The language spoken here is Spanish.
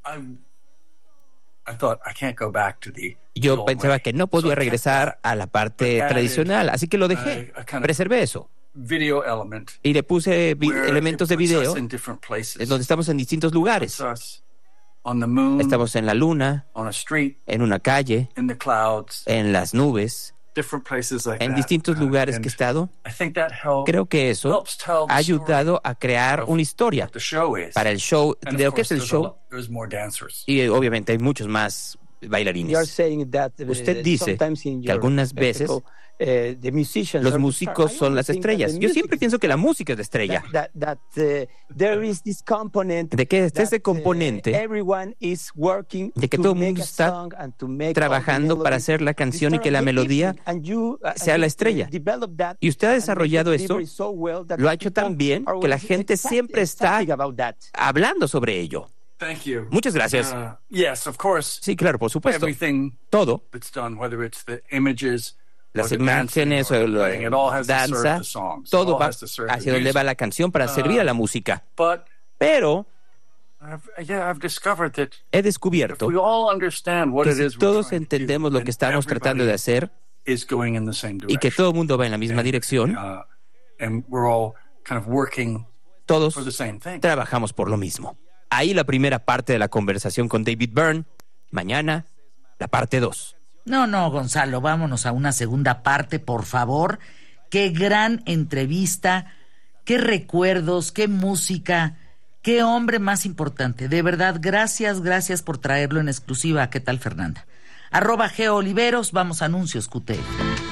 Yo pensaba que no podía regresar a la parte tradicional, así que lo dejé, preservé eso. Y le puse elementos de video en donde estamos en distintos lugares. Estamos en la luna, en una calle, en las nubes, en distintos lugares que he estado. Creo que eso ha ayudado a crear una historia para el show, de lo que es el show, y obviamente hay muchos más bailarines. Usted dice que algunas veces los músicos son las estrellas. Yo siempre pienso que la música es la estrella. De que está ese componente de que todo el mundo está trabajando para hacer la canción y que la melodía sea la estrella. Y usted ha desarrollado esto, lo ha hecho tan bien que la gente siempre está hablando sobre ello. Muchas gracias. Sí, claro, por supuesto. Todo, las imágenes o la danza, todo va hacia donde va la canción para servir a la música. Pero he descubierto que si todos entendemos lo que estamos tratando de hacer y que todo el mundo va en la misma dirección, todos trabajamos por lo mismo. Ahí la primera parte de la conversación con David Byrne. Mañana, la parte 2. No, Gonzalo, vámonos a una segunda parte, por favor. Qué gran entrevista, qué recuerdos, qué música, qué hombre más importante. De verdad, gracias por traerlo en exclusiva. ¿Qué tal, Fernanda? @GeoOliveros, vamos a anuncios, QTF.